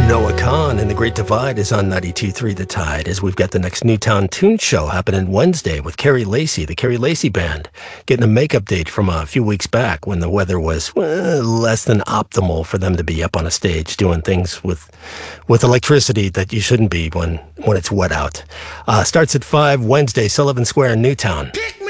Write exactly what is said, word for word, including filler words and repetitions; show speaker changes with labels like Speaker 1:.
Speaker 1: Noah Kahn and The Great Divide is on ninety-two point three The Tide, as we've got the next Newtown Tune Show happening Wednesday with Carrie Lacey, the Carrie Lacey Band, getting a makeup date from a few weeks back when the weather was well, less than optimal for them to be up on a stage doing things with with electricity that you shouldn't be when, when it's wet out. Uh, starts at five Wednesday, Sullivan Square in Newtown.